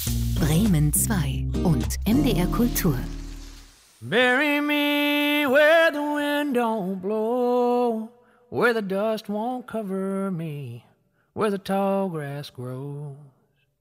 Bremen 2 und MDR Kultur. Bury me where the wind don't blow, where the dust won't cover me, where the tall grass grows.